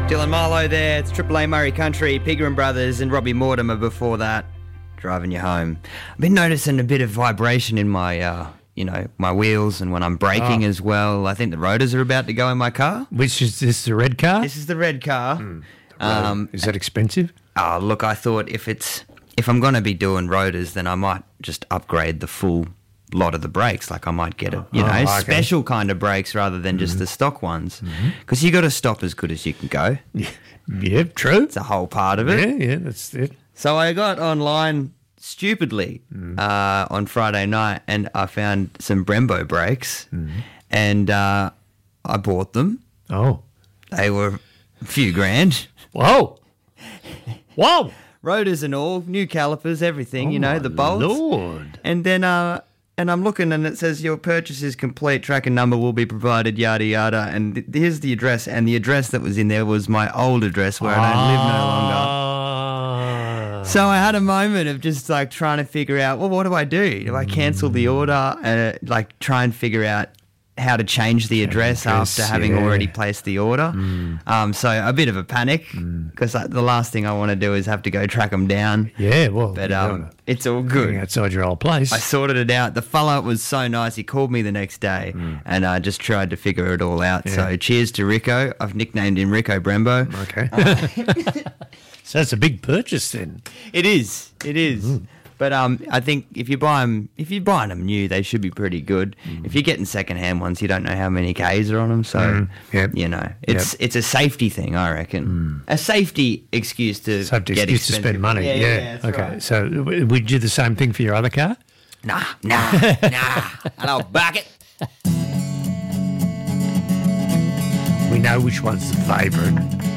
Dylan Marlowe there. It's Triple A Murray Country, Pigram Brothers and Robbie Mortimer before that, driving you home. I've been noticing a bit of vibration in my, my wheels and when I'm braking as well. I think the rotors are about to go in my car. Which is this, the red car? This is the red car. Is that expensive? Look, I thought if I'm going to be doing rotors, then I might just upgrade the full lot of the brakes. Like I might get special kind of brakes rather than just the stock ones, because you got to stop as good as you can go. Yeah, true. It's a whole part of it. Yeah, that's it. So I got online stupidly on Friday night and I found some Brembo brakes and I bought them. Oh. They were a few grand. Whoa. Whoa. Rotors and all, new calipers, everything, the bolts. Lord. And then and I'm looking and it says your purchase is complete, tracking number will be provided, yada, yada. And here's the address. And the address that was in there was my old address where I don't live no longer. So I had a moment of just like trying to figure out, well, what do I do? Do I cancel the order? Try and figure out how to change the address after having already placed the order. So a bit of a panic because the last thing I want to do is have to go track them down. Yeah, well, but it's all good. Outside your old place. I sorted it out. The fella was so nice. He called me the next day and I just tried to figure it all out. Yeah. So cheers to Rico. I've nicknamed him Rico Brembo. Okay. So it's a big purchase then. It is. It is. But I think if you're buying them new, they should be pretty good. If you're getting secondhand ones, you don't know how many Ks are on them. So it's a safety thing, I reckon. A safety excuse to to spend money. Yeah. Okay. Right. So would you do the same thing for your other car? Nah. And I'll back it. We know which one's the favourite.